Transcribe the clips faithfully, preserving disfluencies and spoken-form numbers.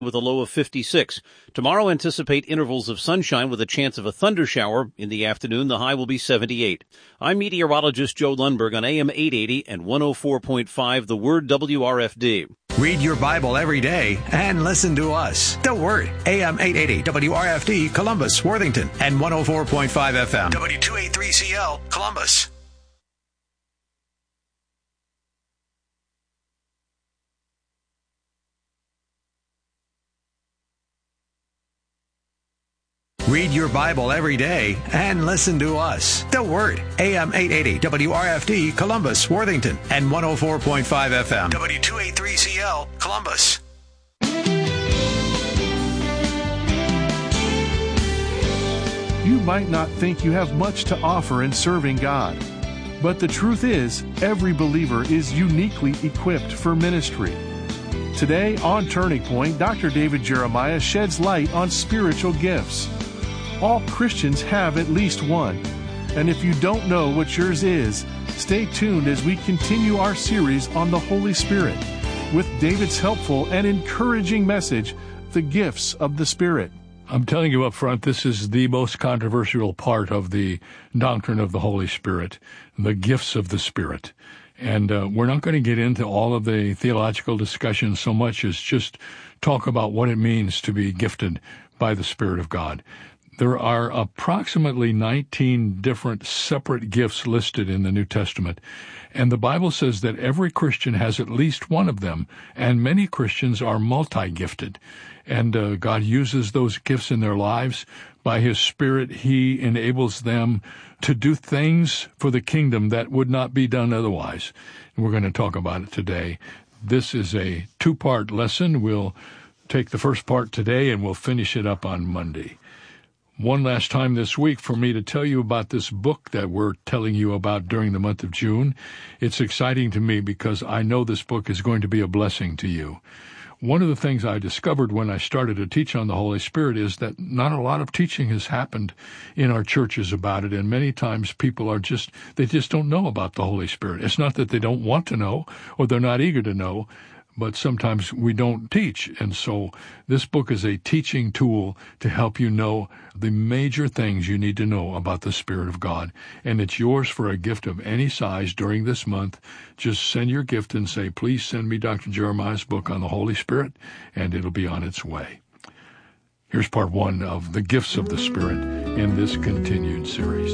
with a low of fifty-six. Tomorrow, anticipate intervals of sunshine with a chance of a thunder shower. In the afternoon, the high will be seventy-eight. I'm meteorologist Joe Lundberg on A M eight eighty and one oh four point five, The Word W R F D. Read your Bible every day and listen to us. The Word, A M eight eighty, W R F D, Columbus, Worthington, and one oh four point five F M, W two eighty-three C L, Columbus. Read your Bible every day and listen to us. The Word, A M eight eighty, W R F D, Columbus, Worthington, and one oh four point five F M, W two eighty-three C L, Columbus. You might not think you have much to offer in serving God, but the truth is, every believer is uniquely equipped for ministry. Today on Turning Point, Doctor David Jeremiah sheds light on spiritual gifts. All Christians have at least one, and if you don't know what yours is, stay tuned as we continue our series on the Holy Spirit with David's helpful and encouraging message, The Gifts of the Spirit. I'm telling you up front, this is the most controversial part of the doctrine of the Holy Spirit, the gifts of the Spirit. And uh, we're not going to get into all of the theological discussion so much as just talk about what it means to be gifted by the Spirit of God. There are approximately nineteen different separate gifts listed in the New Testament, and the Bible says that every Christian has at least one of them, and many Christians are multi-gifted, and uh, God uses those gifts in their lives. By His Spirit, He enables them to do things for the kingdom that would not be done otherwise. And we're going to talk about it today. This is a two-part lesson. We'll take the first part today, and we'll finish it up on Monday. One last time this week for me to tell you about this book that we're telling you about during the month of June. It's exciting to me because I know this book is going to be a blessing to you. One of the things I discovered when I started to teach on the Holy Spirit is that not a lot of teaching has happened in our churches about it, and many times people are just, they just don't know about the Holy Spirit. It's not that they don't want to know or they're not eager to know, but sometimes we don't teach. And so this book is a teaching tool to help you know the major things you need to know about the Spirit of God. And it's yours for a gift of any size during this month. Just send your gift and say, please send me Doctor Jeremiah's book on the Holy Spirit, and it'll be on its way. Here's part one of the gifts of the Spirit in this continued series.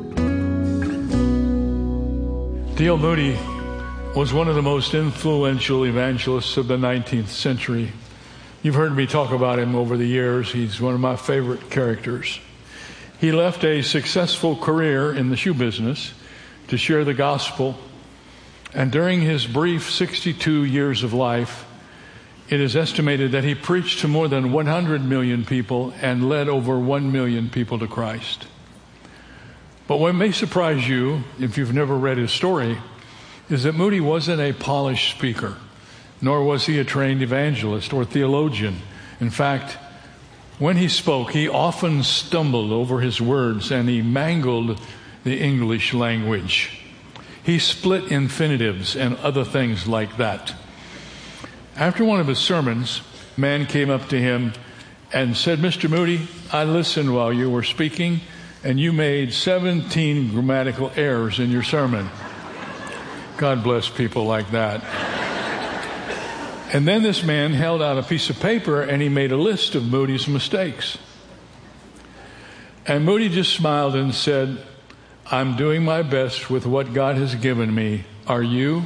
D L Moody was one of the most influential evangelists of the nineteenth century. You've heard me talk about him over the years. He's one of my favorite characters. He left a successful career in the shoe business to share the gospel, and during his brief sixty-two years of life, it is estimated that he preached to more than one hundred million people and led over one million people to Christ. But what may surprise you, if you've never read his story, is that Moody wasn't a polished speaker, nor was he a trained evangelist or theologian. In fact, when he spoke, he often stumbled over his words and he mangled the English language. He split infinitives and other things like that. After one of his sermons, a man came up to him and said, Mister Moody, I listened while you were speaking, and you made seventeen grammatical errors in your sermon. God bless people like that. And then this man held out a piece of paper and he made a list of Moody's mistakes. And Moody just smiled and said, I'm doing my best with what God has given me. Are you?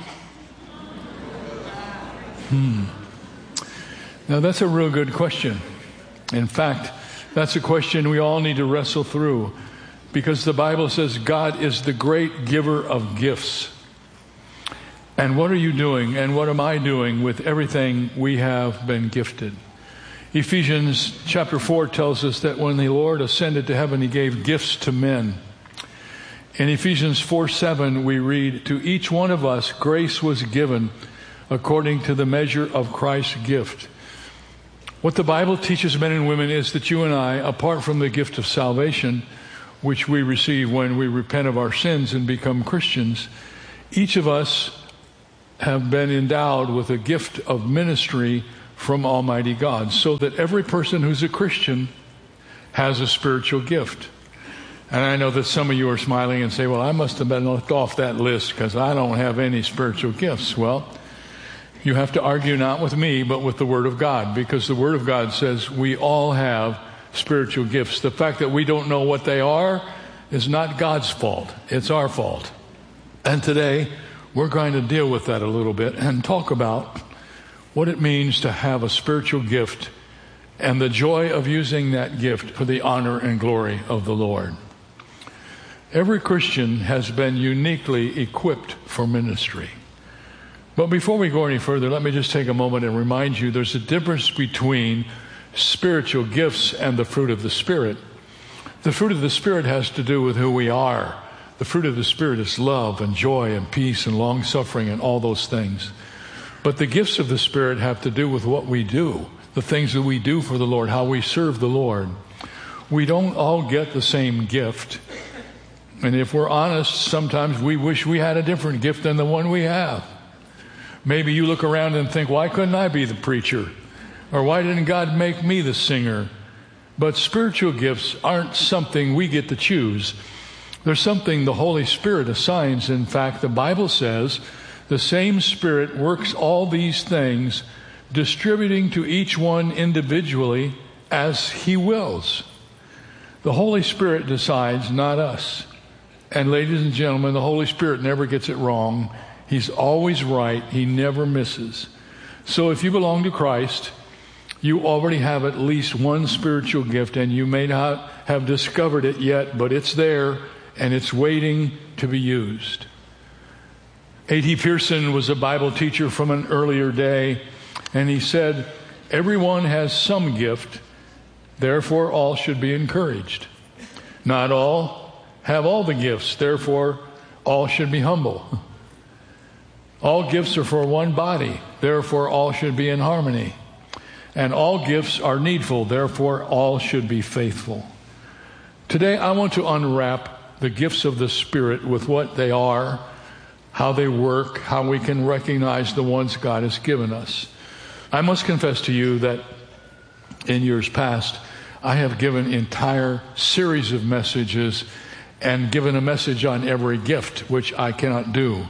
Hmm. Now that's a real good question. In fact, that's a question we all need to wrestle through, because the Bible says God is the great giver of gifts. And what are you doing, and what am I doing with everything we have been gifted? Ephesians chapter four tells us that when the Lord ascended to heaven, He gave gifts to men. In Ephesians four seven, we read, to each one of us grace was given according to the measure of Christ's gift. What the Bible teaches men and women is that you and I, apart from the gift of salvation, which we receive when we repent of our sins and become Christians, each of us have been endowed with a gift of ministry from Almighty God, so that every person who's a Christian has a spiritual gift. And I know that some of you are smiling and say, well, I must have been left off that list because I don't have any spiritual gifts. Well, you have to argue not with me, but with the Word of God, because the Word of God says we all have spiritual gifts. The fact that we don't know what they are is not God's fault. It's our fault. And today, we're going to deal with that a little bit and talk about what it means to have a spiritual gift and the joy of using that gift for the honor and glory of the Lord. Every Christian has been uniquely equipped for ministry. But before we go any further, let me just take a moment and remind you there's a difference between spiritual gifts and the fruit of the Spirit. The fruit of the Spirit has to do with who we are. The fruit of the Spirit is love and joy and peace and long-suffering and all those things. But the gifts of the Spirit have to do with what we do, the things that we do for the Lord, how we serve the Lord. We don't all get the same gift. And if we're honest, sometimes we wish we had a different gift than the one we have. Maybe you look around and think, why couldn't I be the preacher? Or why didn't God make me the singer? But spiritual gifts aren't something we get to choose. They're something the Holy Spirit assigns. In fact, the Bible says the same Spirit works all these things, distributing to each one individually as He wills. The Holy Spirit decides, not us. And ladies and gentlemen, the Holy Spirit never gets it wrong. He's always right. He never misses. So if you belong to Christ, you already have at least one spiritual gift, and you may not have discovered it yet, but it's there, and it's waiting to be used. A T Pearson was a Bible teacher from an earlier day, and he said, everyone has some gift, therefore all should be encouraged. Not all have all the gifts, therefore all should be humble. All gifts are for one body, therefore all should be in harmony. And all gifts are needful, therefore all should be faithful. Today I want to unwrap the gifts of the Spirit with what they are, how they work, how we can recognize the ones God has given us. I must confess to you that in years past, I have given entire series of messages and given a message on every gift, which I cannot do.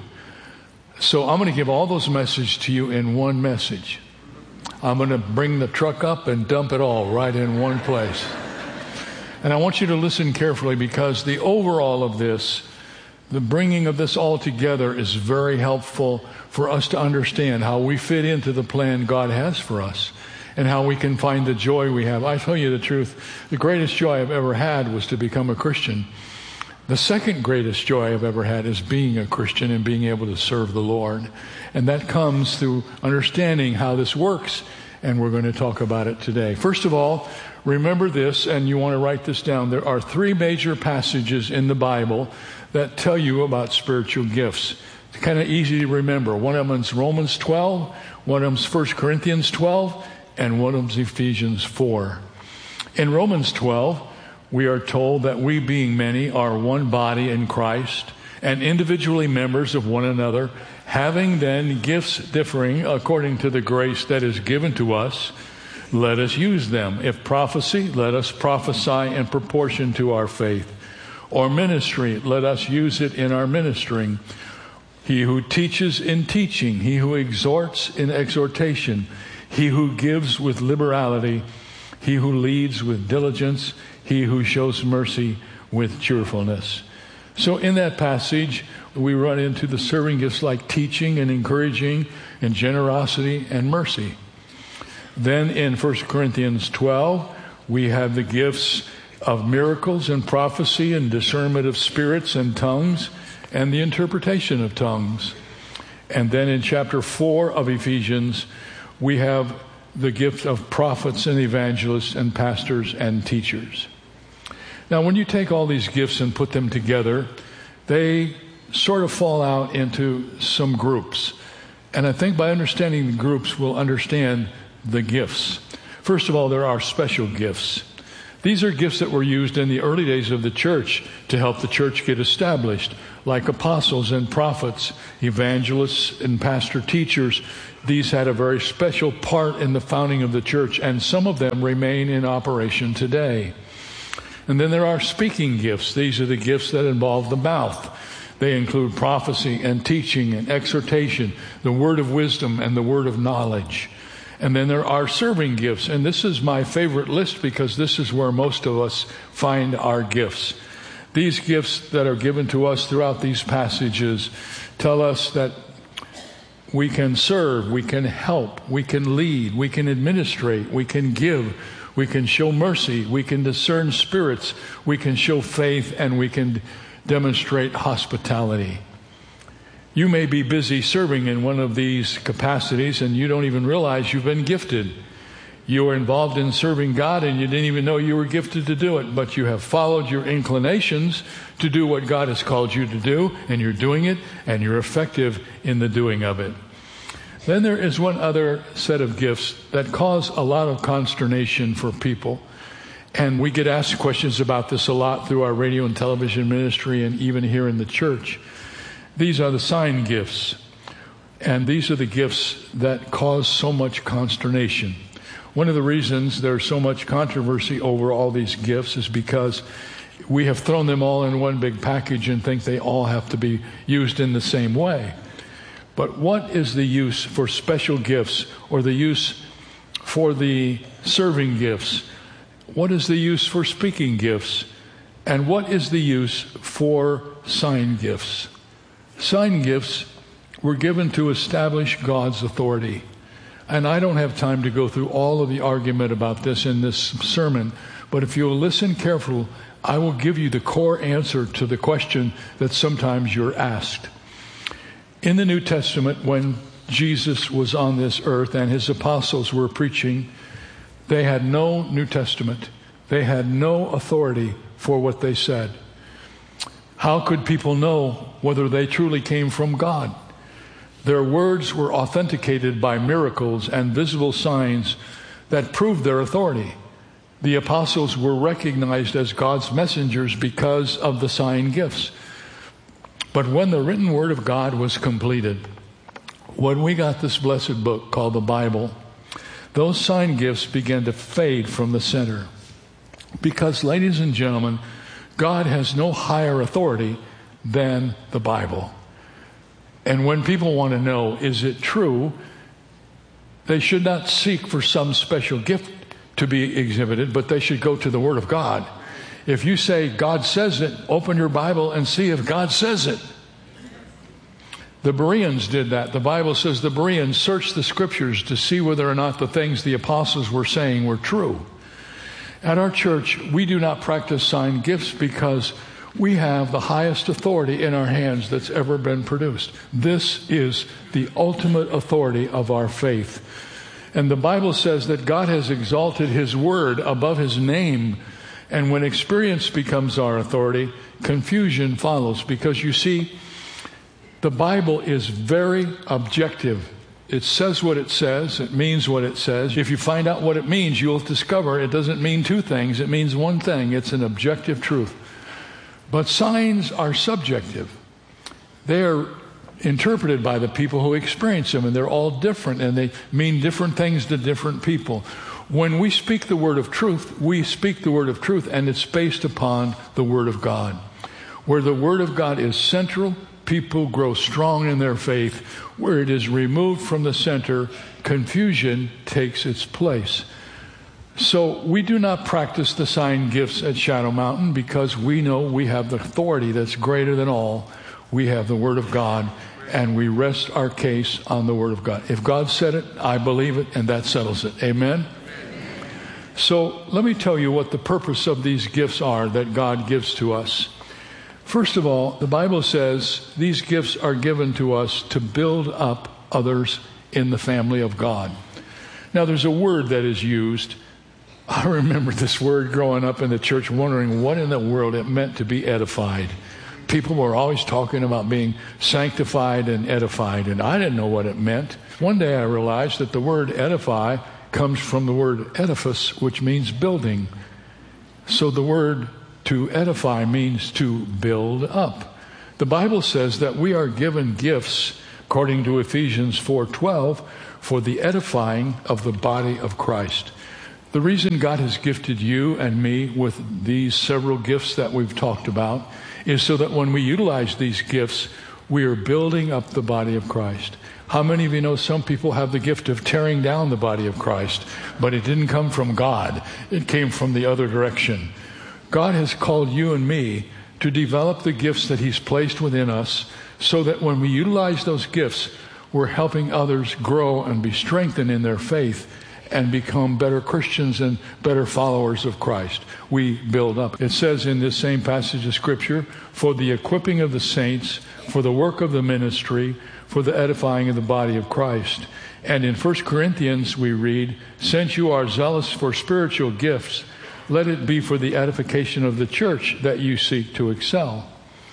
So I'm going to give all those messages to you in one message. I'm going to bring the truck up and dump it all right in one place. And I want you to listen carefully, because the overall of this, the bringing of this all together, is very helpful for us to understand how we fit into the plan God has for us and how we can find the joy we have. I tell you the truth, the greatest joy I've ever had was to become a Christian. The second greatest joy I've ever had is being a Christian and being able to serve the Lord. And that comes through understanding how this works, and we're going to talk about it today. First of all, remember this, and you want to write this down. There are three major passages in the Bible that tell you about spiritual gifts. It's kind of easy to remember. One of them is Romans twelve, one of them is First Corinthians twelve, and one of them is Ephesians four. In Romans twelve, we are told that we, being many, are one body in Christ and individually members of one another, having then gifts differing according to the grace that is given to us, let us use them. If prophecy, let us prophesy in proportion to our faith. Or ministry, let us use it in our ministering. He who teaches in teaching, he who exhorts in exhortation, he who gives with liberality, he who leads with diligence, he who shows mercy with cheerfulness. So in that passage, we run into the serving gifts like teaching and encouraging and generosity and mercy. Then in First Corinthians twelve, we have the gifts of miracles and prophecy and discernment of spirits and tongues and the interpretation of tongues. And then in chapter four of Ephesians, we have the gift of prophets and evangelists and pastors and teachers. Now, when you take all these gifts and put them together, they sort of fall out into some groups. And I think by understanding the groups, we'll understand the gifts. First of all, there are special gifts. These are gifts that were used in the early days of the church to help the church get established, like apostles and prophets, evangelists and pastor teachers. These had a very special part in the founding of the church, and some of them remain in operation today. And then there are speaking gifts. These are the gifts that involve the mouth. They include prophecy and teaching and exhortation, the word of wisdom and the word of knowledge. And then there are serving gifts. And this is my favorite list because this is where most of us find our gifts. These gifts that are given to us throughout these passages tell us that we can serve, we can help, we can lead, we can administrate, we can give, we can show mercy, we can discern spirits, we can show faith, and we can demonstrate hospitality. You may be busy serving in one of these capacities and you don't even realize you've been gifted. You were involved in serving God and you didn't even know you were gifted to do it, but you have followed your inclinations to do what God has called you to do, and you're doing it, and you're effective in the doing of it. Then there is one other set of gifts that cause a lot of consternation for people. And we get asked questions about this a lot through our radio and television ministry and even here in the church. These are the sign gifts. And these are the gifts that cause so much consternation. One of the reasons there's so much controversy over all these gifts is because we have thrown them all in one big package and think they all have to be used in the same way. But what is the use for special gifts, or the use for the serving gifts? What is the use for speaking gifts? And what is the use for sign gifts? Sign gifts were given to establish God's authority. And I don't have time to go through all of the argument about this in this sermon, but if you'll listen carefully, I will give you the core answer to the question that sometimes you're asked. In the New Testament, when Jesus was on this earth and his apostles were preaching, they had no New Testament. They had no authority for what they said. How could people know whether they truly came from God? Their words were authenticated by miracles and visible signs that proved their authority. The apostles were recognized as God's messengers because of the sign gifts. But when the written word of God was completed, when we got this blessed book called the Bible, those sign gifts began to fade from the center. Because, ladies and gentlemen, God has no higher authority than the Bible. And when people want to know, is it true, they should not seek for some special gift to be exhibited, but they should go to the Word of God. If you say God says it, open your Bible and see if God says it. The Bereans did that. The Bible says the Bereans searched the Scriptures to see whether or not the things the apostles were saying were true. At our church, we do not practice sign gifts because we have the highest authority in our hands that's ever been produced. This is the ultimate authority of our faith. And the Bible says that God has exalted His Word above His name. And when experience becomes our authority, confusion follows. Because you see, the Bible is very objective. It says what it says. It means what it says. If you find out what it means, you'll discover it doesn't mean two things. It means one thing. It's an objective truth. But signs are subjective. They are interpreted by the people who experience them, and they're all different, and they mean different things to different people. When we speak the word of truth, we speak the word of truth, and it's based upon the Word of God. Where the Word of God is central, people grow strong in their faith. Where it is removed from the center, confusion takes its place. So we do not practice the sign gifts at Shadow Mountain because we know we have the authority that's greater than all. We have the Word of God, and we rest our case on the Word of God. If God said it, I believe it, and that settles it. Amen? So let me tell you what the purpose of these gifts are that God gives to us. First of all, the Bible says these gifts are given to us to build up others in the family of God. Now, there's a word that is used. I remember this word growing up in the church, wondering what in the world it meant to be edified. People were always talking about being sanctified and edified, and I didn't know what it meant. One day I realized that the word edify comes from the word edifice, which means building. So the word to edify means to build up. The Bible says that we are given gifts, according to Ephesians four twelve, for the edifying of the body of Christ. The reason God has gifted you and me with these several gifts that we've talked about is so that when we utilize these gifts, we are building up the body of Christ. How many of you know some people have the gift of tearing down the body of Christ, but it didn't come from God. It came from the other direction. God has called you and me to develop the gifts that He's placed within us so that when we utilize those gifts, we're helping others grow and be strengthened in their faith and become better Christians and better followers of Christ. We build up. It says in this same passage of Scripture, for the equipping of the saints, for the work of the ministry, for the edifying of the body of Christ. And in First Corinthians we read, since you are zealous for spiritual gifts, let it be for the edification of the church that you seek to excel.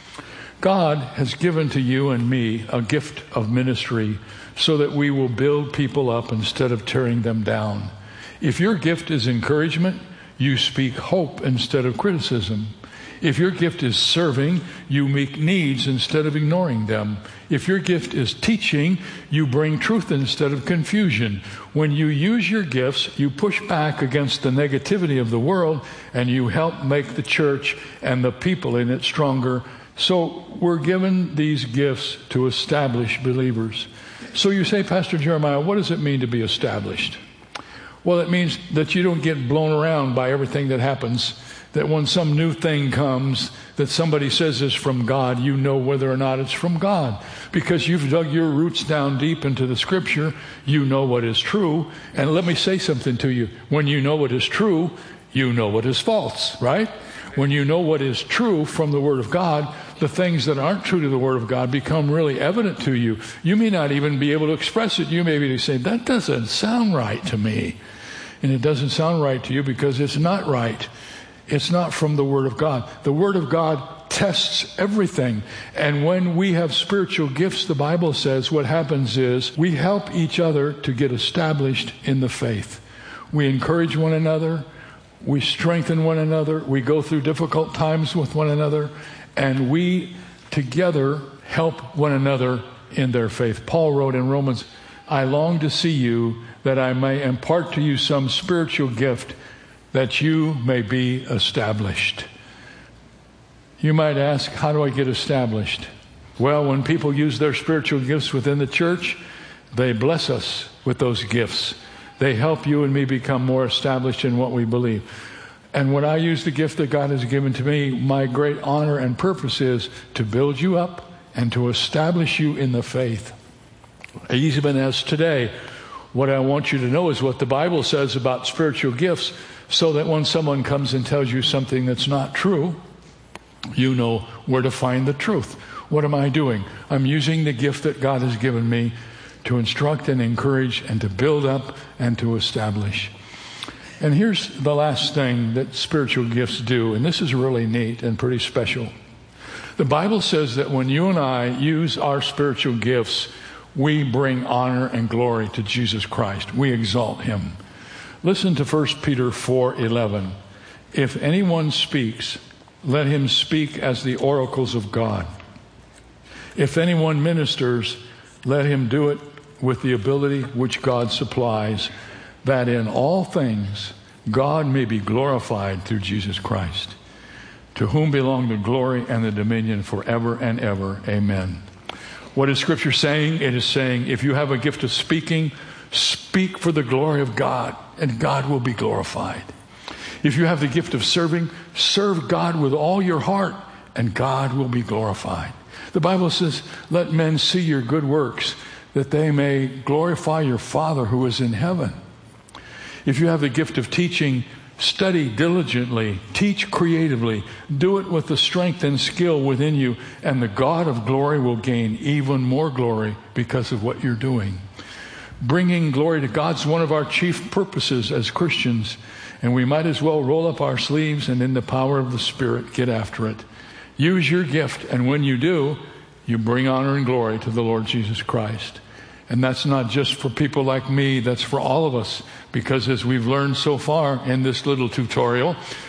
God has given to you and me a gift of ministry so that we will build people up instead of tearing them down. If your gift is encouragement, you speak hope instead of criticism. If your gift is serving, you meet needs instead of ignoring them. If your gift is teaching, you bring truth instead of confusion. When you use your gifts, you push back against the negativity of the world and you help make the church and the people in it stronger. So we're given these gifts to establish believers. So you say, Pastor Jeremiah, what does it mean to be established? Well, it means that you don't get blown around by everything that happens, that when some new thing comes that somebody says is from God, you know whether or not it's from God. Because you've dug your roots down deep into the Scripture, you know what is true. And let me say something to you. When you know what is true, you know what is false, right? When you know what is true from the Word of God, the things that aren't true to the Word of God become really evident to you. You may not even be able to express it. You may be able to say, that doesn't sound right to me. And it doesn't sound right to you because it's not right. It's not from the Word of God. The Word of God tests everything. And when we have spiritual gifts, the Bible says what happens is we help each other to get established in the faith. We encourage one another. We strengthen one another. We go through difficult times with one another. And we together help one another in their faith. Paul wrote in Romans, I long to see you that I may impart to you some spiritual gift that you may be established. You might ask, how do I get established? Well, when people use their spiritual gifts within the church, they bless us with those gifts. They help you and me become more established in what we believe. And when I use the gift that God has given to me, my great honor and purpose is to build you up and to establish you in the faith. Even as today, what I want you to know is what the Bible says about spiritual gifts, so that when someone comes and tells you something that's not true, you know where to find the truth. What am I doing? I'm using the gift that God has given me to instruct and encourage and to build up and to establish. And here's the last thing that spiritual gifts do, and this is really neat and pretty special. The Bible says that when you and I use our spiritual gifts, we bring honor and glory to Jesus Christ. We exalt Him. Listen to First Peter four eleven. If anyone speaks, let him speak as the oracles of God. If anyone ministers, let him do it with the ability which God supplies, that in all things God may be glorified through Jesus Christ, to whom belong the glory and the dominion forever and ever. Amen. What is Scripture saying? It is saying, if you have a gift of speaking, speak for the glory of God, and God will be glorified. If you have the gift of serving, serve God with all your heart, and God will be glorified. The Bible says, let men see your good works, that they may glorify your Father who is in heaven. If you have the gift of teaching, study diligently, teach creatively, do it with the strength and skill within you, and the God of glory will gain even more glory because of what you're doing. Bringing glory to God's one of our chief purposes as Christians, and we might as well roll up our sleeves and in the power of the Spirit get after it. Use your gift, and when you do, you bring honor and glory to the Lord Jesus Christ. And that's not just for people like me, that's for all of us. Because as we've learned so far in this little tutorial,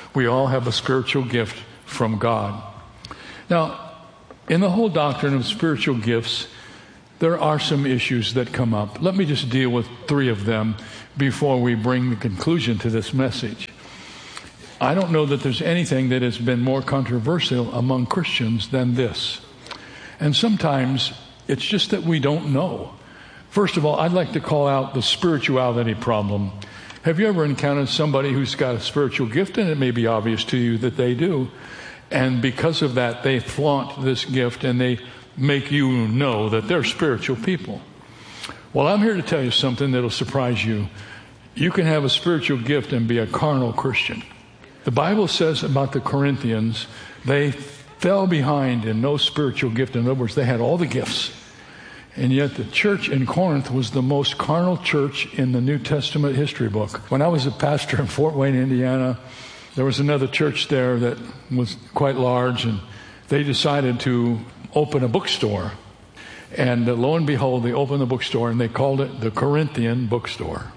We all have a spiritual gift from God. Now, in the whole doctrine of spiritual gifts, there are some issues that come up. Let me just deal with three of them before we bring the conclusion to this message. I don't know that there's anything that has been more controversial among Christians than this. And sometimes it's just that we don't know. First of all, I'd like to call out the spirituality problem. Have you ever encountered somebody who's got a spiritual gift, and it may be obvious to you that they do, and because of that, they flaunt this gift and they make you know that they're spiritual people? Well, I'm here to tell you something that'll surprise you. You can have a spiritual gift and be a carnal Christian. The Bible says about the Corinthians, they fell behind in no spiritual gift. In other words, they had all the gifts. And yet the church in Corinth was the most carnal church in the New Testament history book. When I was a pastor in Fort Wayne, Indiana, there was another church there that was quite large, and they decided to open a bookstore. And uh, lo and behold, they opened the bookstore, and they called it the Corinthian Bookstore.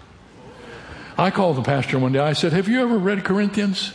I called the pastor one day. I said, "Have you ever read Corinthians?"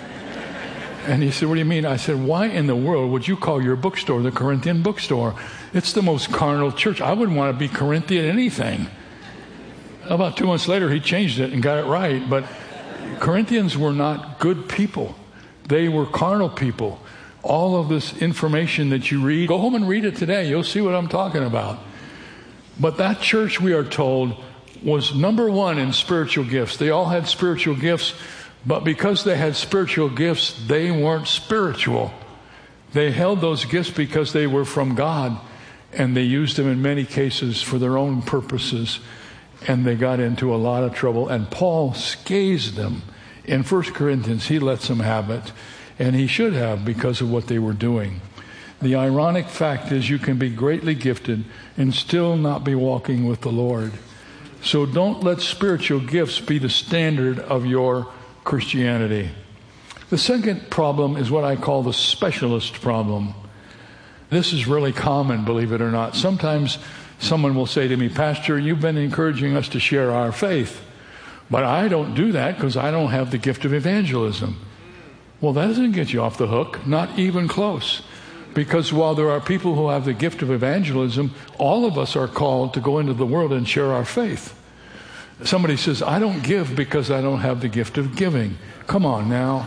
And he said, "What do you mean?" I said, "Why in the world would you call your bookstore the Corinthian Bookstore? It's the most carnal church. I wouldn't want to be Corinthian anything." About two months later, he changed it and got it right. But Corinthians were not good people. They were carnal people. All of this information that you read, go home and read it today. You'll see what I'm talking about. But that church, we are told, was number one in spiritual gifts. They all had spiritual gifts, but because they had spiritual gifts, they weren't spiritual. They held those gifts because they were from God, and they used them in many cases for their own purposes, and they got into a lot of trouble. And Paul scathes them. In First Corinthians, he lets them have it, and he should have, because of what they were doing. The ironic fact is you can be greatly gifted and still not be walking with the Lord. So don't let spiritual gifts be the standard of your Christianity. The second problem is what I call the specialist problem. This is really common, believe it or not. Sometimes someone will say to me, "Pastor, you've been encouraging us to share our faith, but I don't do that because I don't have the gift of evangelism." Well, that doesn't get you off the hook, not even close. Because while there are people who have the gift of evangelism, all of us are called to go into the world and share our faith. Somebody says, "I don't give because I don't have the gift of giving." Come on now.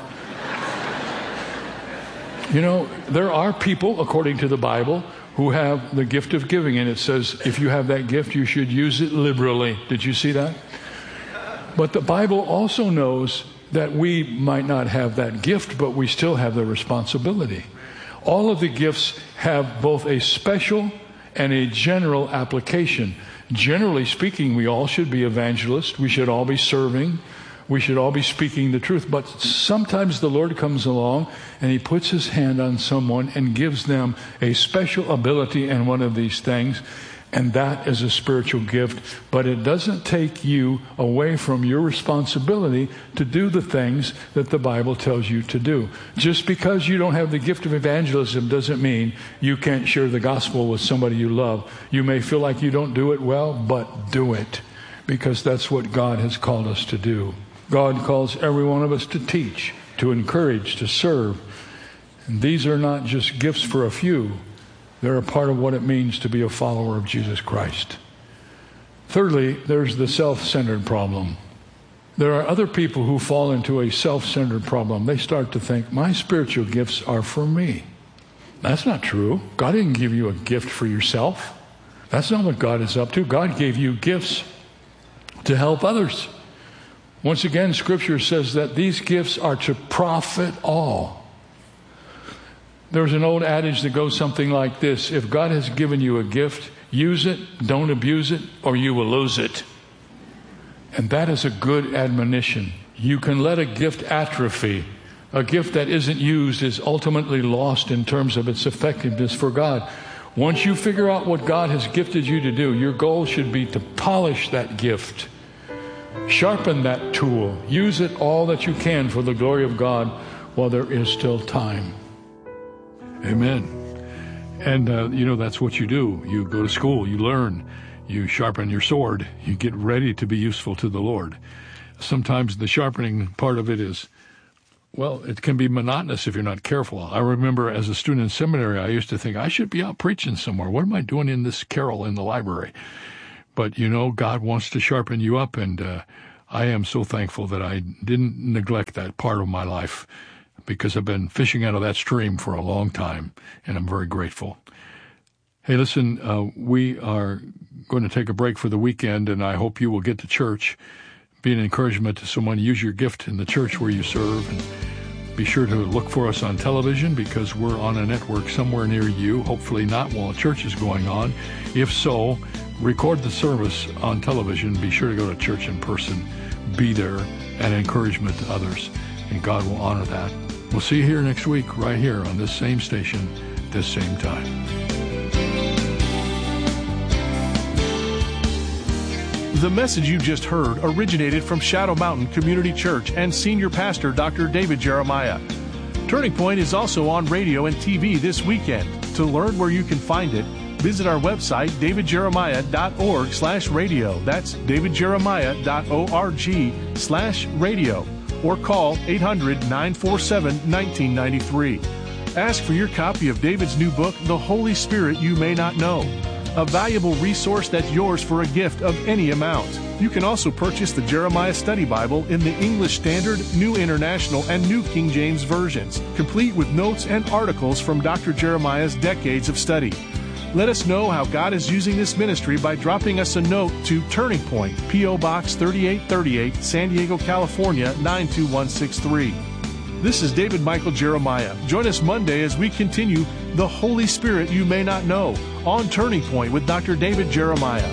You know, there are people, according to the Bible, who have the gift of giving. And it says, if you have that gift, you should use it liberally. Did you see that? But the Bible also knows that we might not have that gift, but we still have the responsibility. All of the gifts have both a special and a general application. Generally speaking, we all should be evangelists. We should all be serving. We should all be speaking the truth. But sometimes the Lord comes along and he puts his hand on someone and gives them a special ability in one of these things. And that is a spiritual gift. But it doesn't take you away from your responsibility to do the things that the Bible tells you to do. Just because you don't have the gift of evangelism doesn't mean you can't share the gospel with somebody you love. You may feel like you don't do it well, but do it. Because that's what God has called us to do. God calls every one of us to teach, to encourage, to serve. And these are not just gifts for a few. They're a part of what it means to be a follower of Jesus Christ. Thirdly, there's the self-centered problem. There are other people who fall into a self-centered problem. They start to think, my spiritual gifts are for me. That's not true. God didn't give you a gift for yourself. That's not what God is up to. God gave you gifts to help others. Once again, Scripture says that these gifts are to profit all. There's an old adage that goes something like this: if God has given you a gift, use it, don't abuse it, or you will lose it. And that is a good admonition. You can let a gift atrophy. A gift that isn't used is ultimately lost in terms of its effectiveness for God. Once you figure out what God has gifted you to do, your goal should be to polish that gift. Sharpen that tool. Use it all that you can for the glory of God while there is still time. Amen. And, uh, you know, that's what you do. You go to school, you learn, you sharpen your sword, you get ready to be useful to the Lord. Sometimes the sharpening part of it is Well, it can be monotonous if you're not careful. I remember as a student in seminary, I used to think, I should be out preaching somewhere. What am I doing in this carrel in the library? But, you know, God wants to sharpen you up, and uh, I am so thankful that I didn't neglect that part of my life, because I've been fishing out of that stream for a long time, and I'm very grateful. Hey, listen, uh, we are going to take a break for the weekend, and I hope you will get to church. Be an encouragement to someone. Use your gift in the church where you serve, and be sure to look for us on television, because we're on a network somewhere near you, hopefully not while church is going on. If so, record the service on television. Be sure to go to church in person. Be there, an encouragement to others, and God will honor that. We'll see you here next week, right here on this same station, this same time. The message you just heard originated from Shadow Mountain Community Church and Senior Pastor Doctor David Jeremiah. Turning Point is also on radio and T V this weekend. To learn where you can find it, visit our website, davidjeremiah.org slash radio. That's davidjeremiah.org slash radio. Or call eight hundred, nine four seven, one nine nine three. Ask for your copy of David's new book, The Holy Spirit You May Not Know, a valuable resource that's yours for a gift of any amount. You can also purchase the Jeremiah Study Bible in the English Standard, New International, and New King James versions, complete with notes and articles from Doctor Jeremiah's decades of study. Let us know how God is using this ministry by dropping us a note to Turning Point, P O. Box thirty-eight thirty-eight, San Diego, California, nine two one six three. This is David Michael Jeremiah. Join us Monday as we continue The Holy Spirit You May Not Know on Turning Point with Doctor David Jeremiah.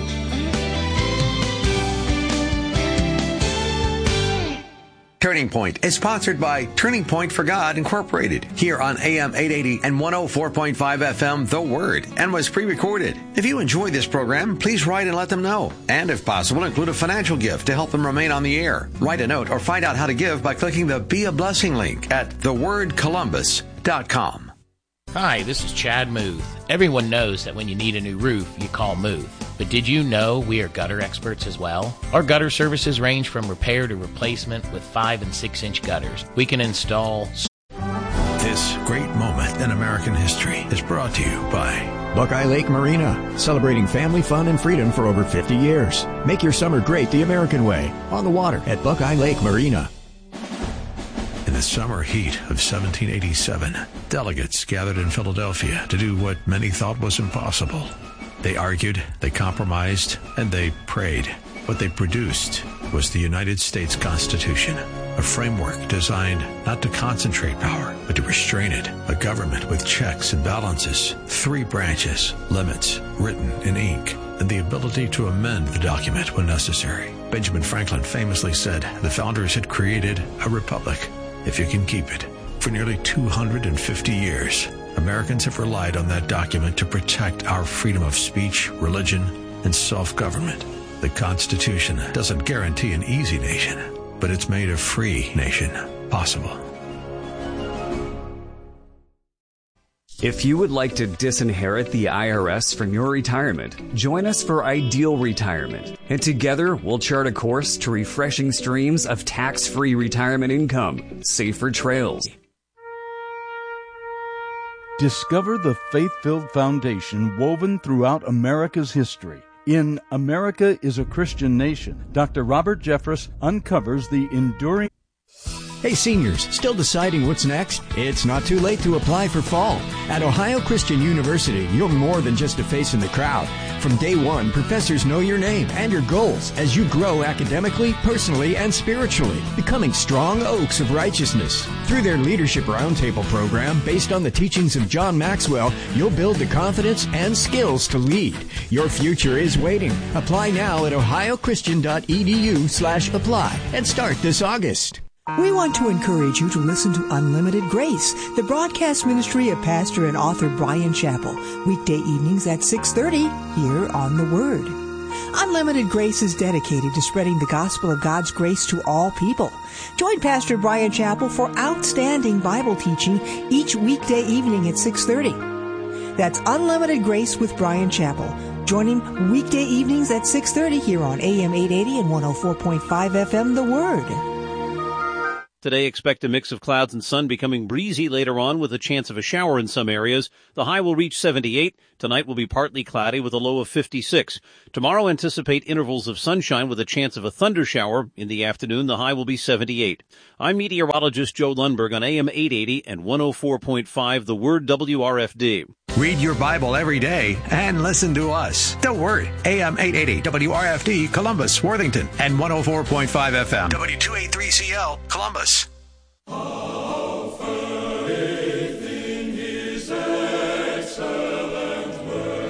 Turning Point is sponsored by Turning Point for God Incorporated, here on A M eight eighty and one oh four point five F M, The Word, and was pre-recorded. If you enjoy this program, please write and let them know. And if possible, include a financial gift to help them remain on the air. Write a note or find out how to give by clicking the Be a Blessing link at the word columbus dot com. Hi, this is Chad Muth. Everyone knows that when you need a new roof, you call Muth. But did you know we are gutter experts as well? Our gutter services range from repair to replacement with five and six inch gutters. We can install... This great moment in American history is brought to you by Buckeye Lake Marina, celebrating family fun and freedom for over fifty years. Make your summer great the American way, on the water at Buckeye Lake Marina. In the summer heat of seventeen eighty-seven, delegates gathered in Philadelphia to do what many thought was impossible. They argued, they compromised, and they prayed. What they produced was the United States Constitution, a framework designed not to concentrate power, but to restrain it, a government with checks and balances, three branches, limits, written in ink, and the ability to amend the document when necessary. Benjamin Franklin famously said the founders had created a republic, if you can keep it. For nearly two hundred fifty years, Americans have relied on that document to protect our freedom of speech, religion, and self-government. The Constitution doesn't guarantee an easy nation, but it's made a free nation possible. If you would like to disinherit the I R S from your retirement, join us for Ideal Retirement. And together, we'll chart a course to refreshing streams of tax-free retirement income, safer trails. Discover the faith-filled foundation woven throughout America's history. In America is a Christian Nation, Doctor Robert Jeffress uncovers the enduring... Hey seniors, still deciding what's next? It's not too late to apply for fall. At Ohio Christian University, you're more than just a face in the crowd. From day one, professors know your name and your goals as you grow academically, personally, and spiritually, becoming strong oaks of righteousness. Through their Leadership Roundtable program, based on the teachings of John Maxwell, you'll build the confidence and skills to lead. Your future is waiting. Apply now at ohiochristian.edu slash apply and start this August. We want to encourage you to listen to Unlimited Grace, the broadcast ministry of pastor and author Bryan Chapell, weekday evenings at six thirty here on The Word. Unlimited Grace is dedicated to spreading the gospel of God's grace to all people. Join Pastor Bryan Chapell for outstanding Bible teaching each weekday evening at six thirty. That's Unlimited Grace with Bryan Chapell. Join him weekday evenings at six thirty here on A M eight eighty and one oh four point five F M The Word. Today, expect a mix of clouds and sun becoming breezy later on with a chance of a shower in some areas. The high will reach seventy-eight. Tonight will be partly cloudy with a low of fifty-six. Tomorrow, anticipate intervals of sunshine with a chance of a thunder shower. In the afternoon, the high will be seventy-eight. I'm meteorologist Joe Lundberg on A M eight eighty and one oh four point five The Word W R F D. Read your Bible every day and listen to us. The Word, A M eight eighty W R F D, Columbus, Worthington, and one oh four point five F M, W two eighty-three C L, Columbus. Have faith in His excellent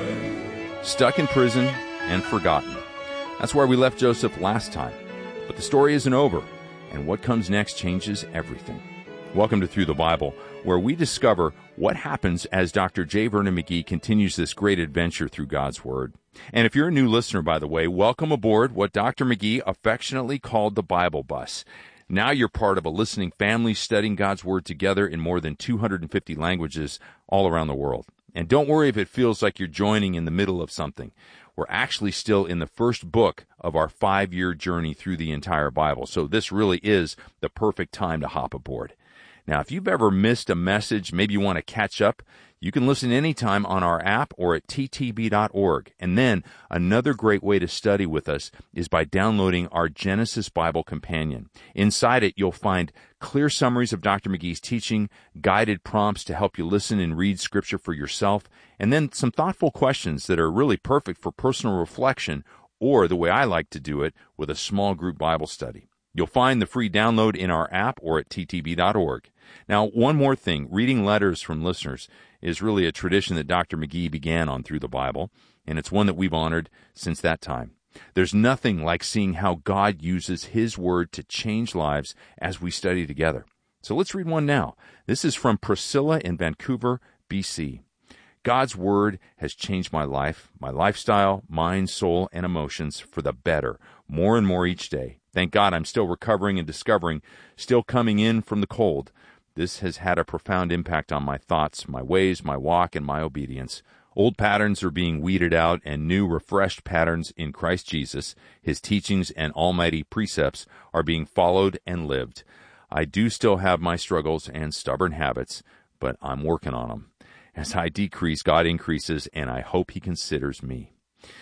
word. Stuck in prison and forgotten. That's where we left Joseph last time. But the story isn't over, and what comes next changes everything. Welcome to Through the Bible, where we discover what happens as Doctor J. Vernon McGee continues this great adventure through God's Word. And if you're a new listener, by the way, welcome aboard what Doctor McGee affectionately called the Bible Bus. Now you're part of a listening family studying God's Word together in more than two hundred fifty languages all around the world. And don't worry if it feels like you're joining in the middle of something. We're actually still in the first book of our five-year journey through the entire Bible, so this really is the perfect time to hop aboard. Now, if you've ever missed a message, maybe you want to catch up, you can listen anytime on our app or at T T B dot org. And then another great way to study with us is by downloading our Genesis Bible Companion. Inside it, you'll find clear summaries of Doctor McGee's teaching, guided prompts to help you listen and read Scripture for yourself, and then some thoughtful questions that are really perfect for personal reflection, or the way I like to do it, with a small group Bible study. You'll find the free download in our app or at T T B dot org. Now, one more thing. Reading letters from listeners is really a tradition that Doctor McGee began on Through the Bible, and it's one that we've honored since that time. There's nothing like seeing how God uses His Word to change lives as we study together. So let's read one now. This is from Priscilla in Vancouver, B C. God's Word has changed my life, my lifestyle, mind, soul, and emotions for the better, more and more each day. Thank God I'm still recovering and discovering, still coming in from the cold. This has had a profound impact on my thoughts, my ways, my walk, and my obedience. Old patterns are being weeded out, and new, refreshed patterns in Christ Jesus, His teachings and almighty precepts are being followed and lived. I do still have my struggles and stubborn habits, but I'm working on them. As I decrease, God increases, and I hope He considers me.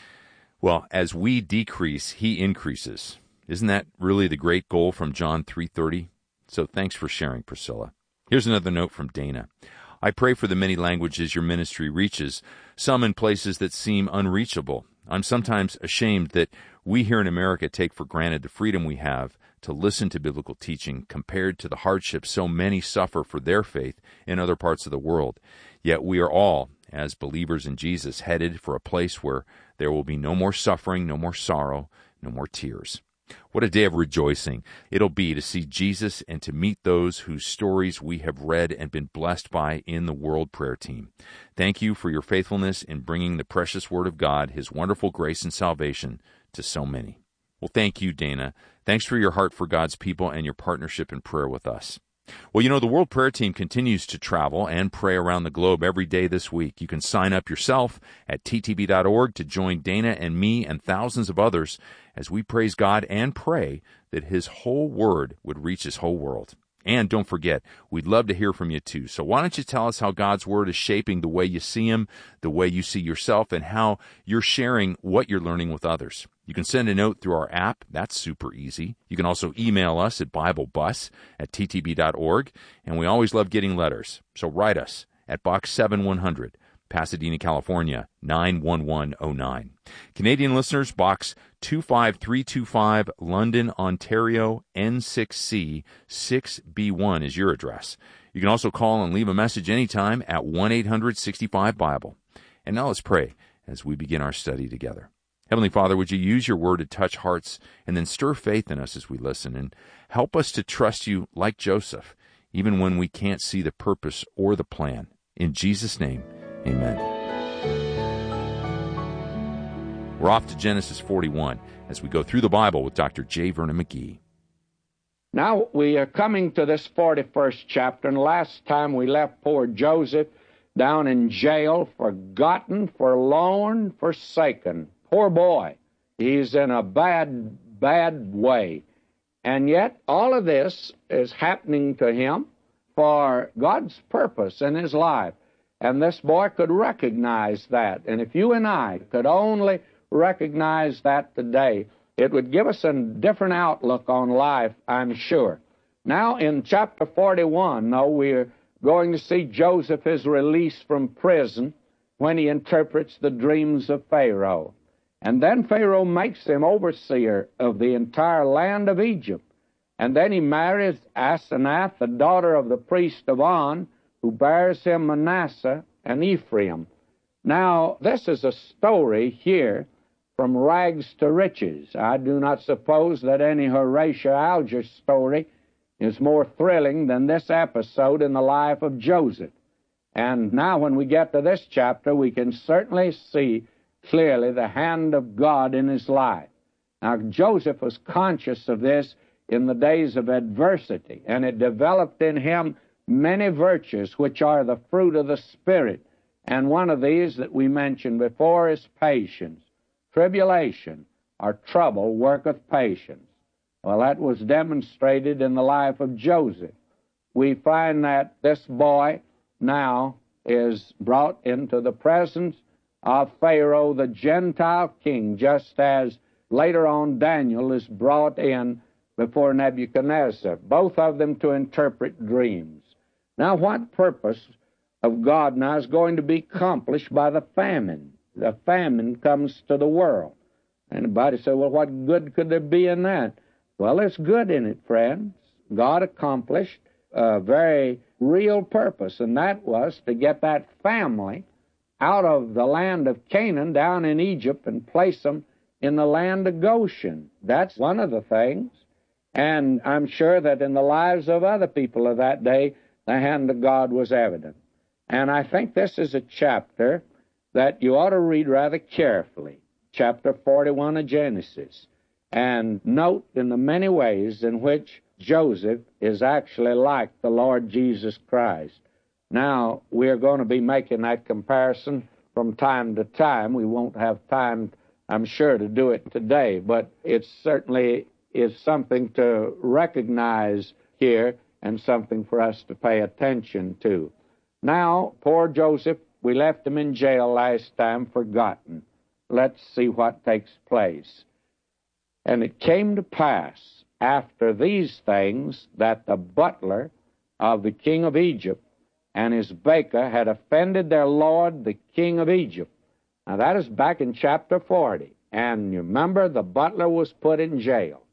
Well, as we decrease, He increases. Isn't that really the great goal from John three thirty? So thanks for sharing, Priscilla. Here's another note from Dana. I pray for the many languages your ministry reaches, some in places that seem unreachable. I'm sometimes ashamed that we here in America take for granted the freedom we have to listen to biblical teaching compared to the hardships so many suffer for their faith in other parts of the world. Yet we are all, as believers in Jesus, headed for a place where there will be no more suffering, no more sorrow, no more tears. What a day of rejoicing it'll be to see Jesus and to meet those whose stories we have read and been blessed by in the World Prayer Team. Thank you for your faithfulness in bringing the precious Word of God, His wonderful grace and salvation, to so many. Well, thank you, Dana. Thanks for your heart for God's people and your partnership in prayer with us. Well, you know, the World Prayer Team continues to travel and pray around the globe every day this week. You can sign up yourself at T T B dot org to join Dana and me and thousands of others as we praise God and pray that His whole Word would reach His whole world. And don't forget, we'd love to hear from you too. So why don't you tell us how God's Word is shaping the way you see Him, the way you see yourself, and how you're sharing what you're learning with others. You can send a note through our app. That's super easy. You can also email us at BibleBus at T T B dot org. And we always love getting letters. So write us at Box seven one hundred, Pasadena, California, nine one one oh nine. Canadian listeners, Box two five three two five, London, Ontario, N six C six B one is your address. You can also call and leave a message anytime at one eight hundred sixty-five Bible. And now let's pray as we begin our study together. Heavenly Father, would you use your word to touch hearts and then stir faith in us as we listen, and help us to trust you like Joseph, even when we can't see the purpose or the plan. In Jesus' name, amen. We're off to Genesis forty-one as we go through the Bible with Doctor J. Vernon McGee. Now we are coming to this forty-first chapter, and last time we left poor Joseph down in jail, forgotten, forlorn, forsaken. Poor boy. He's in a bad, bad way. And yet all of this is happening to him for God's purpose in his life. And this boy could recognize that. And if you and I could only recognize that today, it would give us a different outlook on life, I'm sure. Now, in chapter forty-one, though, we're going to see Joseph is released from prison when he interprets the dreams of Pharaoh. And then Pharaoh makes him overseer of the entire land of Egypt. And then he marries Asenath, the daughter of the priest of On, who bears him Manasseh and Ephraim. Now, this is a story here from rags to riches. I do not suppose that any Horatio Alger story is more thrilling than this episode in the life of Joseph. And now when we get to this chapter, we can certainly see clearly the hand of God in his life. Now, Joseph was conscious of this in the days of adversity, and it developed in him many virtues which are the fruit of the Spirit. And one of these that we mentioned before is patience. Tribulation or trouble worketh patience. Well, that was demonstrated in the life of Joseph. We find that this boy now is brought into the presence of Pharaoh, the Gentile king, just as later on Daniel is brought in before Nebuchadnezzar, both of them to interpret dreams. Now, what purpose of God now is going to be accomplished by the famine? The famine comes to the world. Anybody say, well, what good could there be in that? Well, there's good in it, friends. God accomplished a very real purpose, and that was to get that family out of the land of Canaan down in Egypt and place them in the land of Goshen. That's one of the things. And I'm sure that in the lives of other people of that day, the hand of God was evident. And I think this is a chapter that you ought to read rather carefully, chapter forty-one of Genesis, and note in the many ways in which Joseph is actually like the Lord Jesus Christ. Now, we're going to be making that comparison from time to time. We won't have time, I'm sure, to do it today, but it certainly is something to recognize here and something for us to pay attention to. Now, poor Joseph, we left him in jail last time, forgotten. Let's see what takes place. And it came to pass after these things that the butler of the king of Egypt and his baker had offended their lord, the king of Egypt. Now, that is back in chapter forty. And you remember, the butler was put in jail.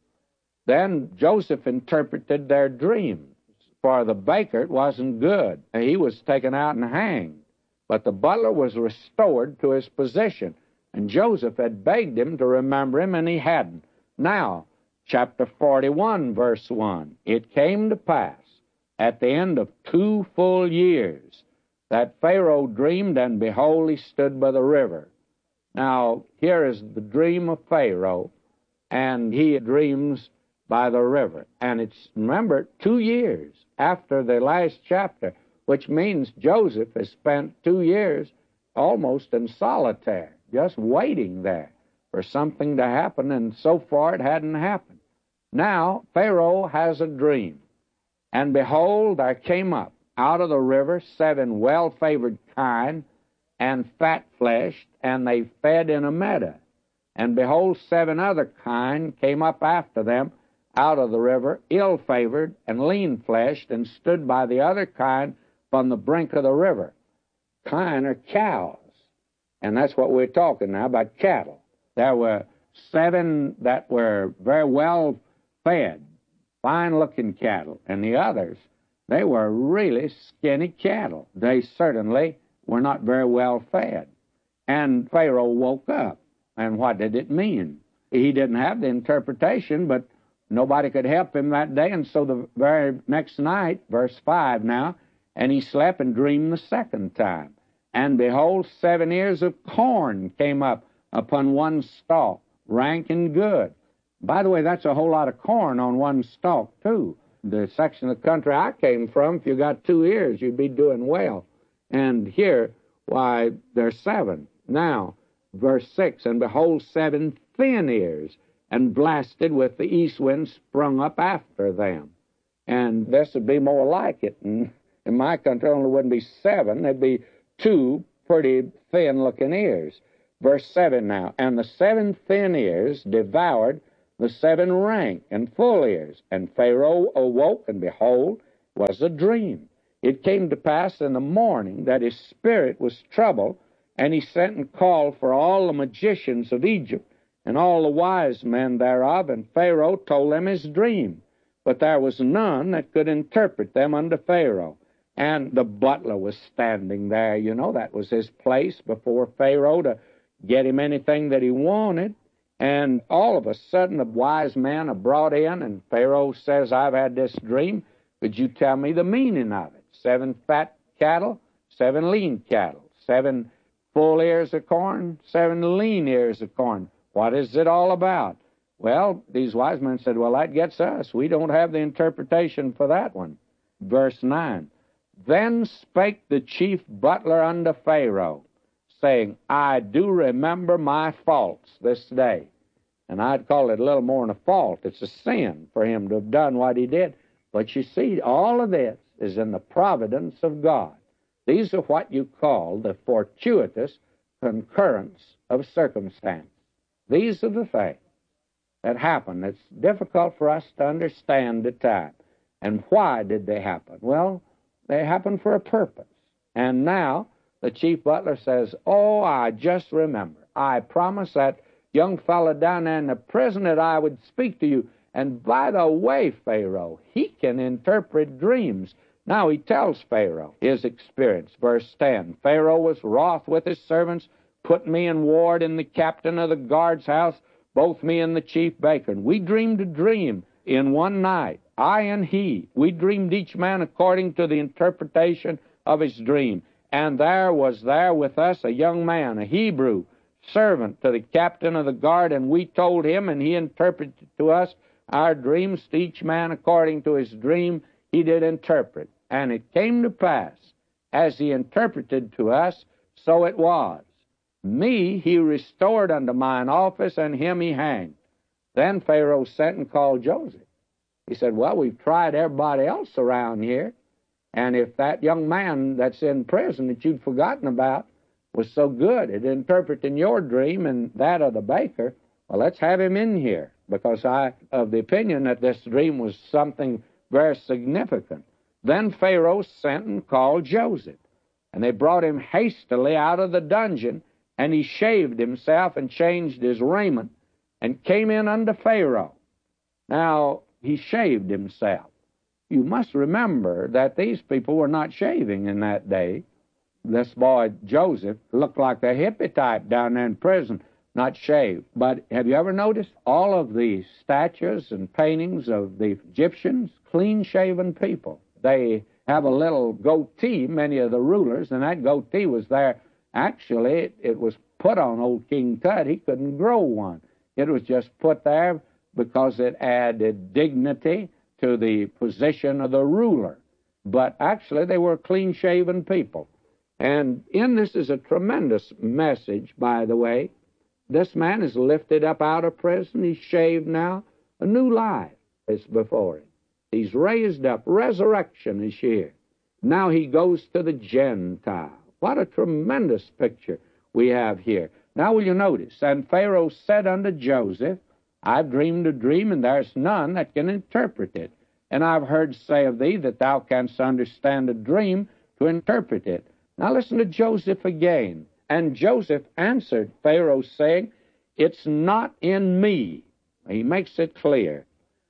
Then Joseph interpreted their dreams. For the baker, it wasn't good. He was taken out and hanged. But the butler was restored to his position. And Joseph had begged him to remember him, and he hadn't. Now, chapter forty-one, verse one. It came to pass at the end of two full years that Pharaoh dreamed, and behold, he stood by the river. Now, here is the dream of Pharaoh, and he dreams by the river. And it's, remember, two years after the last chapter, which means Joseph has spent two years almost in solitaire, just waiting there for something to happen, and so far it hadn't happened. Now, Pharaoh has a dream, and behold, there came up out of the river seven well-favored kine and fat-fleshed, and they fed in a meadow. And behold, seven other kine came up after them out of the river, ill-favored and lean-fleshed, and stood by the other kine from the brink of the river. Kine are cows, and that's what we're talking now about, cattle. There were seven that were very well fed, fine-looking cattle, and the others, they were really skinny cattle. They certainly were not very well fed. And Pharaoh woke up, and what did it mean? He didn't have the interpretation, but nobody could help him that day, and so the very next night, verse five now, and he slept and dreamed the second time. And behold, seven ears of corn came up upon one stalk, rank and good. By the way, that's a whole lot of corn on one stalk, too. The section of the country I came from, if you got two ears, you'd be doing well. And here, why, there's seven. Now, verse six, and behold, seven thin ears and blasted with the east wind sprung up after them. And this would be more like it. And in my country, only wouldn't be seven. There'd be two pretty thin-looking ears. Verse seven now, and the seven thin ears devoured the seven rank and full ears. And Pharaoh awoke, and behold, was a dream. It came to pass in the morning that his spirit was troubled, and he sent and called for all the magicians of Egypt, and all the wise men thereof, and Pharaoh told them his dream. But there was none that could interpret them unto Pharaoh. And the butler was standing there, you know, that was his place before Pharaoh to get him anything that he wanted. And all of a sudden, the wise men are brought in, and Pharaoh says, I've had this dream. Could you tell me the meaning of it? Seven fat cattle, seven lean cattle, seven full ears of corn, seven lean ears of corn. What is it all about? Well, these wise men said, well, that gets us. We don't have the interpretation for that one. Verse nine, then spake the chief butler unto Pharaoh, saying, I do remember my faults this day. And I'd call it a little more than a fault. It's a sin for him to have done what he did. But you see, all of this is in the providence of God. These are what you call the fortuitous concurrence of circumstance. These are the things that happen. It's difficult for us to understand at times. And why did they happen? Well, they happened for a purpose. And now the chief butler says, oh, I just remember. I promised that young fellow down there in the prison that I would speak to you. And by the way, Pharaoh, he can interpret dreams. Now he tells Pharaoh his experience. Verse ten, Pharaoh was wroth with his servants, put me in ward in the captain of the guard's house, both me and the chief baker. And we dreamed a dream in one night, I and he. We dreamed each man according to the interpretation of his dream. And there was there with us a young man, a Hebrew, servant to the captain of the guard, and we told him, and he interpreted to us our dreams, to each man according to his dream he did interpret. And it came to pass, as he interpreted to us, so it was. Me he restored unto mine office, and him he hanged. Then Pharaoh sent and called Joseph. He said, well, we've tried everybody else around here, and if that young man that's in prison that you'd forgotten about was so good at interpreting your dream and that of the baker, well, let's have him in here, because I of the opinion that this dream was something very significant. Then Pharaoh sent and called Joseph, and they brought him hastily out of the dungeon, and he shaved himself and changed his raiment, and came in unto Pharaoh. Now, he shaved himself. You must remember that these people were not shaving in that day. This boy, Joseph, looked like a hippie type down there in prison, not shaved. But have you ever noticed all of the statues and paintings of the Egyptians? Clean-shaven people. They have a little goatee, many of the rulers, and that goatee was there. Actually, it, it was put on old King Tut. He couldn't grow one. It was just put there because it added dignity to the position of the ruler. But actually, they were clean-shaven people. And in this is a tremendous message, by the way. This man is lifted up out of prison. He's shaved now. A new life is before him. He's raised up. Resurrection is here. Now he goes to the Gentile. What a tremendous picture we have here. Now will you notice, and Pharaoh said unto Joseph, I've dreamed a dream, and there's none that can interpret it. And I've heard say of thee that thou canst understand a dream to interpret it. Now listen to Joseph again. And Joseph answered Pharaoh, saying, it's not in me. He makes it clear.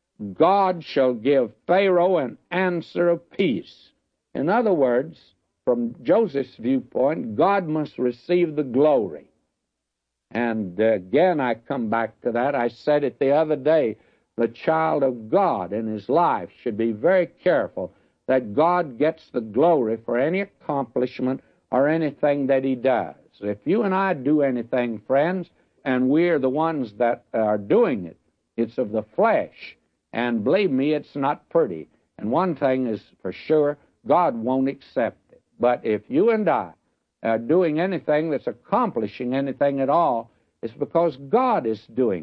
God shall give Pharaoh an answer of peace. In other words, from Joseph's viewpoint, God must receive the glory. And again, I come back to that. I said it the other day. The child of God in his life should be very careful that God gets the glory for any accomplishment or anything that he does. If you and I do anything, friends, and we're the ones that are doing it, it's of the flesh. And believe me, it's not pretty. And one thing is for sure, God won't accept it. But if you and I are doing anything that's accomplishing anything at all, it's because God is doing it.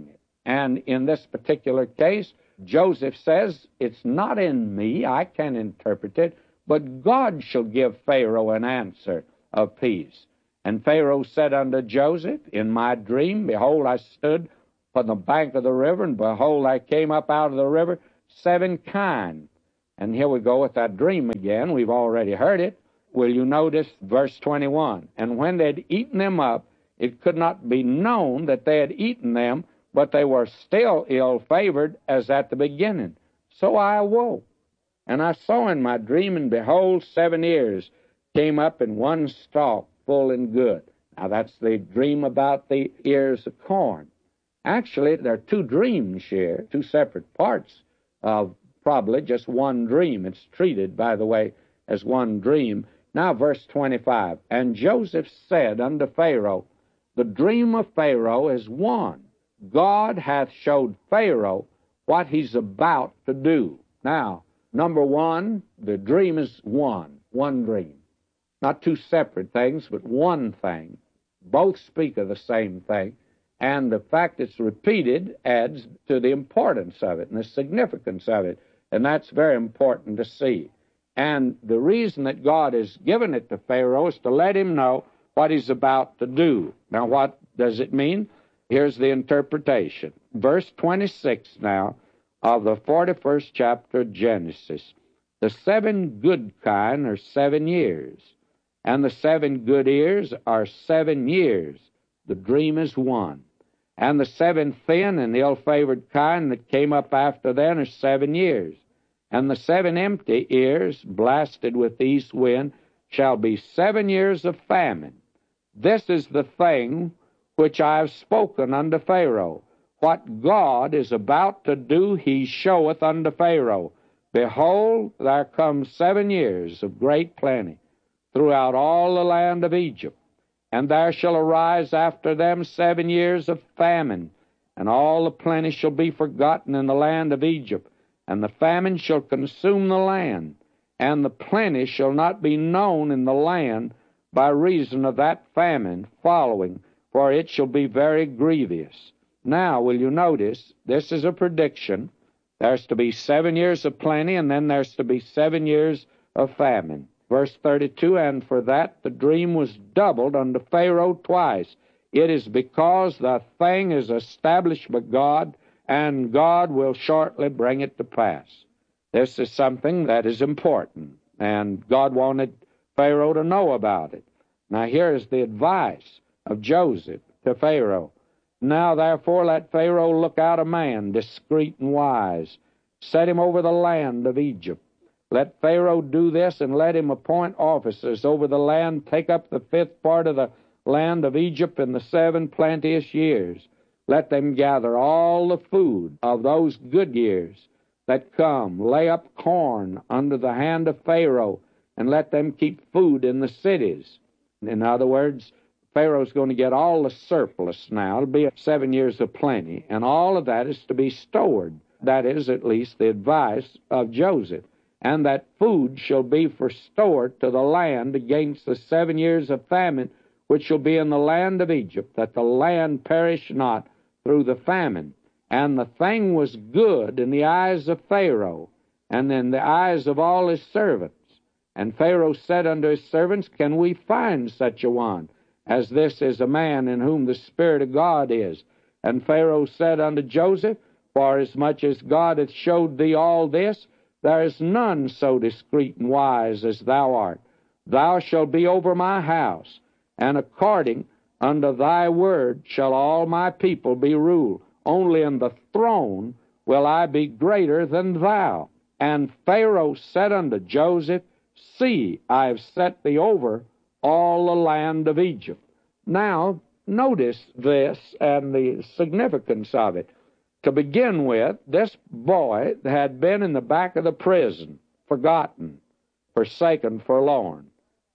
And in this particular case, Joseph says, it's not in me, I can interpret it, but God shall give Pharaoh an answer of peace. And Pharaoh said unto Joseph, in my dream, behold, I stood upon the bank of the river, and behold, I came up out of the river seven kine. And here we go with that dream again. We've already heard it. Will you notice verse twenty-one? And when they had eaten them up, it could not be known that they had eaten them, but they were still ill-favored as at the beginning. So I awoke, and I saw in my dream, and behold, seven ears came up in one stalk, full and good. Now that's the dream about the ears of corn. Actually, there are two dreams here, two separate parts of probably just one dream. It's treated, by the way, as one dream. Now, verse twenty-five, and Joseph said unto Pharaoh, the dream of Pharaoh is one. God hath showed Pharaoh what he's about to do. Now, number one, the dream is one, one dream. Not two separate things, but one thing. Both speak of the same thing. And the fact it's repeated adds to the importance of it and the significance of it. And that's very important to see. And the reason that God has given it to Pharaoh is to let him know what he's about to do. Now, what does it mean? Here's the interpretation. Verse twenty-six now of the forty-first chapter of Genesis. The seven good kine are seven years, and the seven good ears are seven years. The dream is one. And the seven thin and ill-favored kine that came up after them are seven years. And the seven empty ears, blasted with the east wind, shall be seven years of famine. This is the thing which I have spoken unto Pharaoh. What God is about to do, he showeth unto Pharaoh. Behold, there come seven years of great plenty throughout all the land of Egypt. And there shall arise after them seven years of famine, and all the plenty shall be forgotten in the land of Egypt, and the famine shall consume the land, and the plenty shall not be known in the land by reason of that famine following, for it shall be very grievous. Now, will you notice, this is a prediction. There's to be seven years of plenty, and then there's to be seven years of famine. Verse thirty-two, and for that the dream was doubled unto Pharaoh twice. It is because the thing is established by God, and God will shortly bring it to pass. This is something that is important, and God wanted Pharaoh to know about it. Now here is the advice of Joseph to Pharaoh. Now therefore let Pharaoh look out a man, discreet and wise, set him over the land of Egypt. Let Pharaoh do this, and let him appoint officers over the land, take up the fifth part of the land of Egypt in the seven plenteous years. Let them gather all the food of those good years that come, lay up corn under the hand of Pharaoh, and let them keep food in the cities. In other words, Pharaoh's going to get all the surplus now. It'll be seven years of plenty, and all of that is to be stored. That is at least the advice of Joseph. And that food shall be for stored to the land against the seven years of famine, which shall be in the land of Egypt, that the land perish not through the famine. And the thing was good in the eyes of Pharaoh, and in the eyes of all his servants. And Pharaoh said unto his servants, can we find such a one, as this is a man in whom the Spirit of God is? And Pharaoh said unto Joseph, forasmuch as God hath showed thee all this, there is none so discreet and wise as thou art. Thou shalt be over my house, and according unto thy word shall all my people be ruled. Only in the throne will I be greater than thou. And Pharaoh said unto Joseph, see, I have set thee over all the land of Egypt. Now, notice this and the significance of it. To begin with, this boy had been in the back of the prison, forgotten, forsaken, forlorn.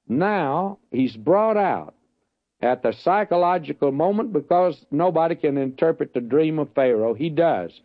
Now he's brought out at the psychological moment, because nobody can interpret the dream of Pharaoh. He does.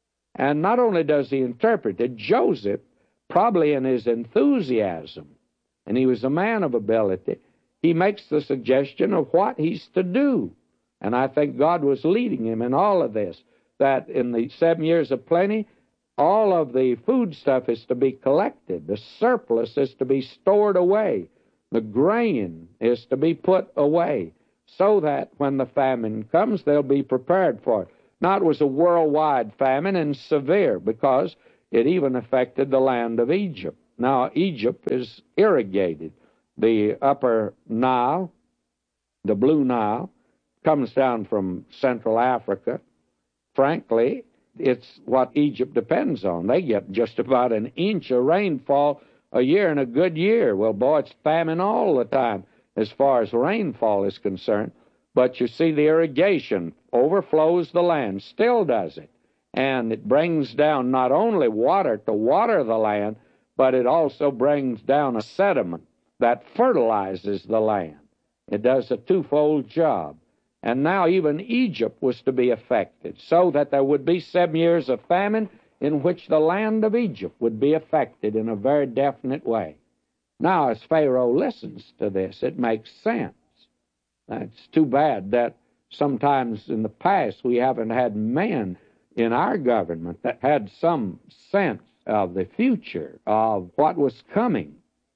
And not only does he interpret it, Joseph, probably in his enthusiasm, and he was a man of ability, he makes the suggestion of what he's to do. And I think God was leading him in all of this. that in the seven years of plenty, all of the food stuff is to be collected. The surplus is to be stored away. The grain is to be put away so that when the famine comes, they'll be prepared for it. Now, it was a worldwide famine and severe because it even affected the land of Egypt. Now, Egypt is irrigated. The upper Nile, the Blue Nile, comes down from Central Africa. Frankly, it's what Egypt depends on. They get just about an inch of rainfall a year in a good year. Well, boy, it's famine all the time as far as rainfall is concerned. But you see, the irrigation overflows the land, still does it. And it brings down not only water to water the land, but it also brings down a sediment that fertilizes the land. It does a twofold job. And now even Egypt was to be affected, so that there would be seven years of famine in which the land of Egypt would be affected in a very definite way. Now, as Pharaoh listens to this, it makes sense. It's too bad that sometimes in the past we haven't had men in our government that had some sense of the future, of what was coming,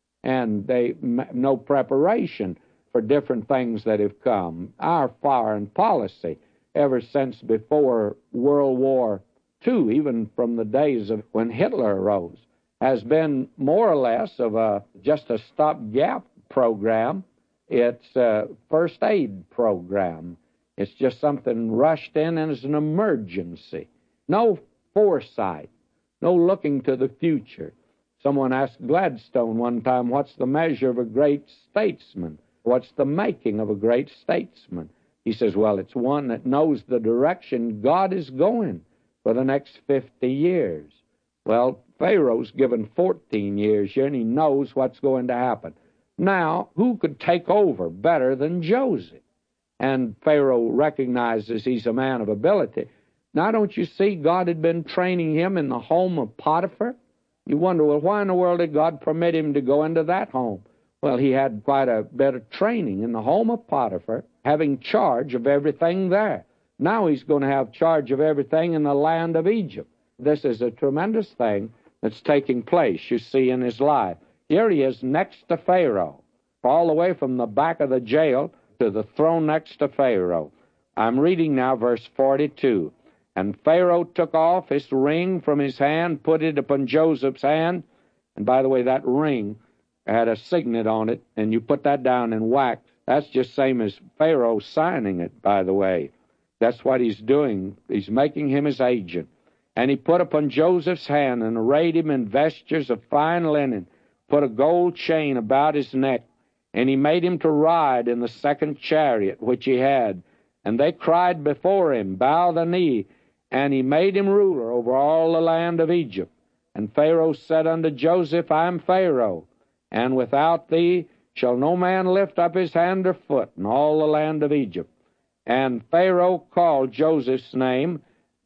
and they no preparation for different things that have come. Our foreign policy, ever since before World War Two, even from the days of when Hitler arose, has been more or less of a just a stopgap program. It's a first aid program. It's just something rushed in as an emergency. No foresight, no looking to the future. Someone asked Gladstone one time, what's the measure of a great statesman? What's the making of a great statesman? He says, well, it's one that knows the direction God is going for the next fifty years. Well, Pharaoh's given fourteen years here, and he knows what's going to happen. Now, who could take over better than Joseph? And Pharaoh recognizes he's a man of ability. Now, don't you see God had been training him in the home of Potiphar? You wonder, well, why in the world did God permit him to go into that home? Well, he had quite a bit of training in the home of Potiphar, having charge of everything there. Now he's going to have charge of everything in the land of Egypt. This is a tremendous thing that's taking place, you see, in his life. Here he is next to Pharaoh, all the way from the back of the jail to the throne next to Pharaoh. I'm reading now verse forty-two. And Pharaoh took off his ring from his hand, put it upon Joseph's hand. And by the way, that ring had a signet on it, and you put that down in wax. That's just same as Pharaoh signing it, by the way. That's what he's doing. He's making him his agent. And he put upon Joseph's hand and arrayed him in vestures of fine linen, put a gold chain about his neck, and he made him to ride in the second chariot which he had. And they cried before him, bow the knee, and he made him ruler over all the land of Egypt. And Pharaoh said unto Joseph, I am Pharaoh, and without thee shall no man lift up his hand or foot in all the land of Egypt. And Pharaoh called Joseph's name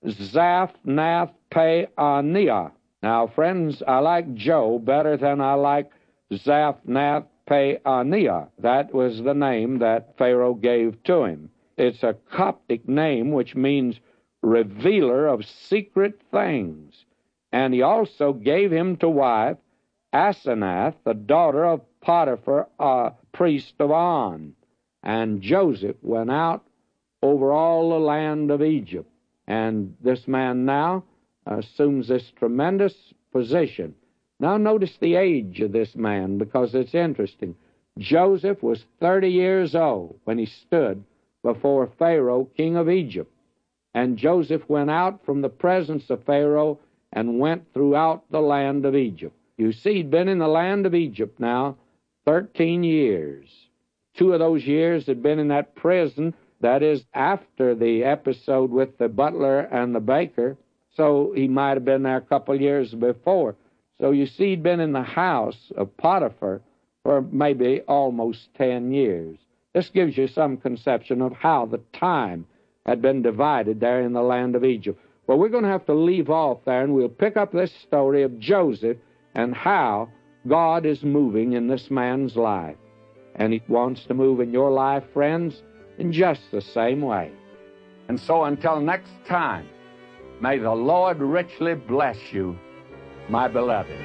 Zaphnath-Paaneah. Now, friends, I like Joe better than I like Zaphnath-Paaneah. That was the name that Pharaoh gave to him. It's a Coptic name which means revealer of secret things. And he also gave him to wife Asenath, the daughter of Potiphar, a priest of On. And Joseph went out over all the land of Egypt. And this man now assumes this tremendous position. Now notice the age of this man, because it's interesting. Joseph was thirty years old when he stood before Pharaoh, king of Egypt. And Joseph went out from the presence of Pharaoh and went throughout the land of Egypt. You see, he'd been in the land of Egypt now thirteen years. Two of those years had been in that prison, that is, after the episode with the butler and the baker, so he might have been there a couple of years before. So you see, he'd been in the house of Potiphar for maybe almost ten years. This gives you some conception of how the time had been divided there in the land of Egypt. Well, we're going to have to leave off there, and we'll pick up this story of Joseph and how God is moving in this man's life. And he wants to move in your life, friends, in just the same way. And so until next time, May the Lord richly bless you, my beloved.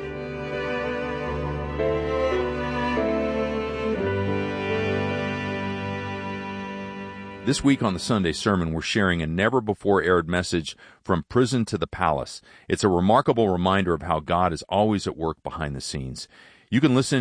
This week on the Sunday Sermon, we're sharing a never-before-aired message, From Prison to the Palace. It's a remarkable reminder of how God is always at work behind the scenes. You can listen